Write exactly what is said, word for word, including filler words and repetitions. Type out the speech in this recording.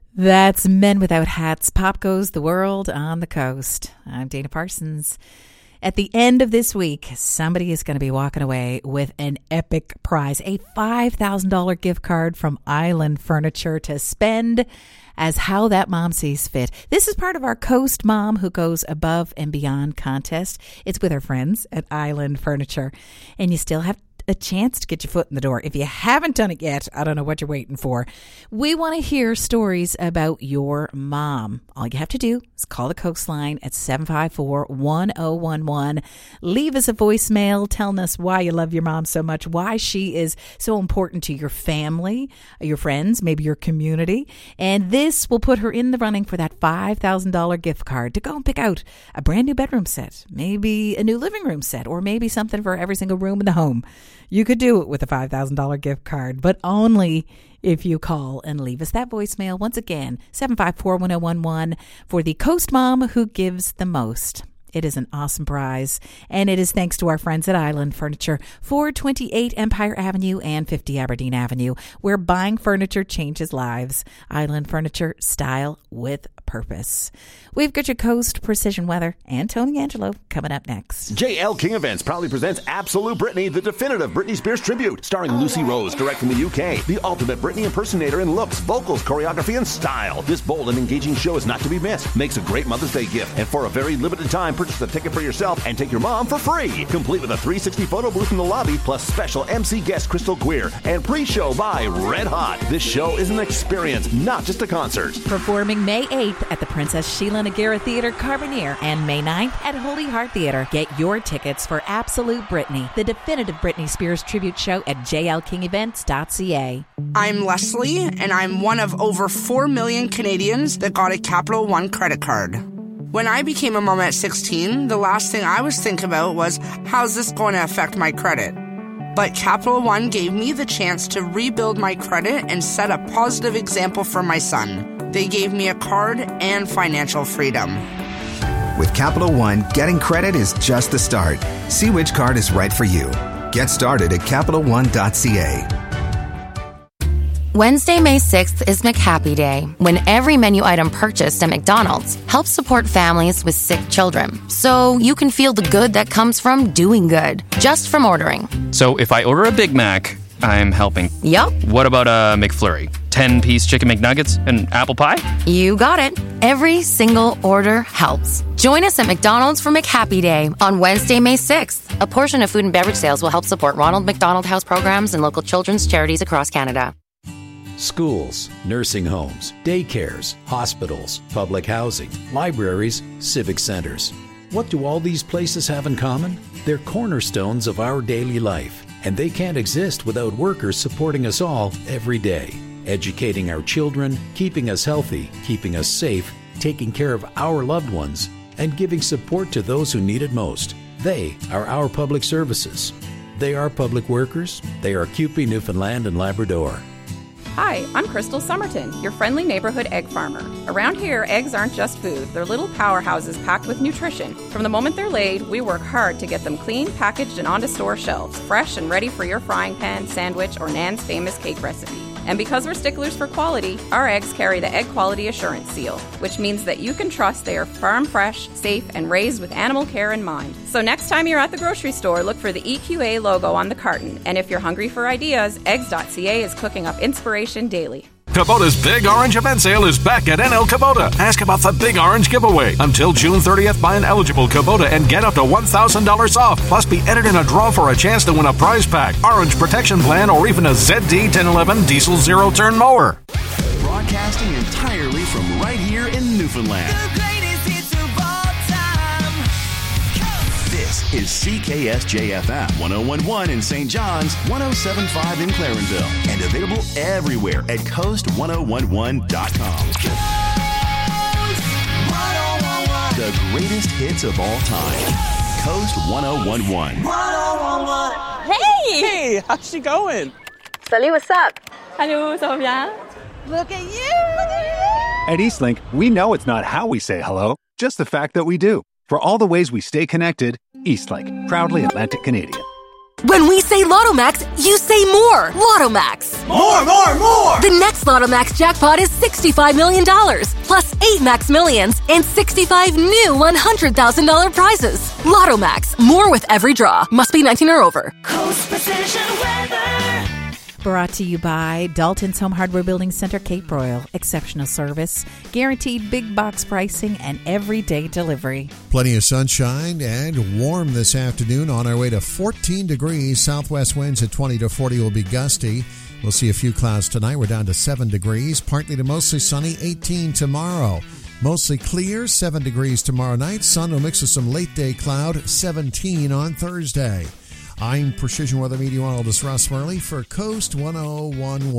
That's Men Without Hats. Pop goes the world on the coast. I'm Dana Parsons. At the end of this week, somebody is going to be walking away with an epic prize, a five thousand dollars gift card from Island Furniture to spend as how that mom sees fit. This is part of our Coast Mom Who Goes Above and Beyond contest. It's with our friends at Island Furniture. And you still have a chance to get your foot in the door. If you haven't done it yet, I don't know what you're waiting for. We want to hear stories about your mom. All you have to do is call the Coastline at seven five four, one oh one one. Leave us a voicemail telling us why you love your mom so much, why she is so important to your family, your friends, maybe your community. And this will put her in the running for that five thousand dollars gift card to go and pick out a brand new bedroom set, maybe a new living room set, or maybe something for every single room in the home. You could do it with a five thousand dollars gift card, but only if you call and leave us that voicemail. Once again, seven five four, one oh one one for the Coast Mom Who Gives the Most. It is an awesome prize, and it is thanks to our friends at Island Furniture, four twenty-eight Empire Avenue and fifty Aberdeen Avenue, where buying furniture changes lives. Island Furniture, style with purpose. We've got your Coast Precision Weather and Tony Angelo coming up next. J L King Events proudly presents Absolute Britney, the definitive Britney Spears tribute, starring All Lucy right. Rose, direct from the U K, the ultimate Britney impersonator in looks, vocals, choreography, and style. This bold and engaging show is not to be missed. Makes a great Mother's Day gift, and for a very limited time, purchase a ticket for yourself and take your mom for free. Complete with a three sixty photo booth in the lobby, plus special M C guest Crystal Guir, and pre-show by Red Hot. This show is an experience, not just a concert. Performing May eighth at the Princess Sheila Nagara Theatre, Carbonear, and May ninth at Holy Heart Theatre. Get your tickets for Absolute Britney, the definitive Britney Spears tribute show at j l king events dot c a. I'm Leslie, and I'm one of over four million Canadians that got a Capital One credit card. When I became a mom at sixteen, the last thing I was thinking about was, how's this going to affect my credit? But Capital One gave me the chance to rebuild my credit and set a positive example for my son. They gave me a card and financial freedom. With Capital One, getting credit is just the start. See which card is right for you. Get started at capital one dot c a. Wednesday, May sixth is McHappy Day, when every menu item purchased at McDonald's helps support families with sick children. So you can feel the good that comes from doing good, just from ordering. So if I order a Big Mac, I'm helping. Yup. What about a McFlurry? ten-piece chicken McNuggets and apple pie? You got it. Every single order helps. Join us at McDonald's for McHappy Day on Wednesday, May sixth. A portion of food and beverage sales will help support Ronald McDonald House programs and local children's charities across Canada. Schools, nursing homes, daycares, hospitals, public housing, libraries, civic centers. What do all these places have in common? They're cornerstones of our daily life, and they can't exist without workers supporting us all every day, educating our children, keeping us healthy, keeping us safe, taking care of our loved ones, and giving support to those who need it most. They are our public services. They are public workers. They are C U P E Newfoundland and Labrador. Hi, I'm Crystal Somerton, your friendly neighborhood egg farmer. Around here, eggs aren't just food. They're little powerhouses packed with nutrition. From the moment they're laid, we work hard to get them clean, packaged, and onto store shelves, fresh and ready for your frying pan, sandwich, or Nan's famous cake recipe. And because we're sticklers for quality, our eggs carry the Egg Quality Assurance Seal, which means that you can trust they are farm fresh, safe, and raised with animal care in mind. So next time you're at the grocery store, look for the E Q A logo on the carton. And if you're hungry for ideas, eggs dot c a is cooking up inspiration daily. Kubota's Big Orange Event Sale is back at N L Kubota. Ask about the Big Orange Giveaway. Until June thirtieth, buy an eligible Kubota and get up to one thousand dollars off. Plus, be entered in a draw for a chance to win a prize pack, orange protection plan, or even a Z D ten eleven diesel zero-turn mower. Broadcasting entirely from right here in Newfoundland. The greatest hits of all time. This is C K S J F M one oh one point one in Saint John's, one oh seven point five in Clarenville, and available everywhere at coast one oh one one dot com. The greatest hits of all time. Coast one oh one one. Hey! Hey, how's she going? Salut, what's up? Hello, ça va bien? Look at you! Look at you! At Eastlink, we know it's not how we say hello, just the fact that we do. For all the ways we stay connected, Eastlink, proudly Atlantic Canadian. When we say Lotto Max, you say more. Lotto Max. More, more, more! The next Lotto Max jackpot is sixty-five million dollars, plus eight Max Millions and sixty-five new one hundred thousand dollars prizes. Lotto Max. More with every draw. Must be nineteen or over. Coast Precision Weather. Brought to you by Dalton's Home Hardware Building Center, Cape Royal. Exceptional service, guaranteed big box pricing, and everyday delivery. Plenty of sunshine and warm this afternoon. On our way to fourteen degrees. Southwest winds at twenty to forty will be gusty. We'll see a few clouds tonight. We're down to seven degrees. Partly to mostly sunny, eighteen tomorrow. Mostly clear, seven degrees tomorrow night. Sun will mix with some late day cloud, seventeen on Thursday. I'm Precision Weather Meteorologist Russ Murley for Coast one oh one point one.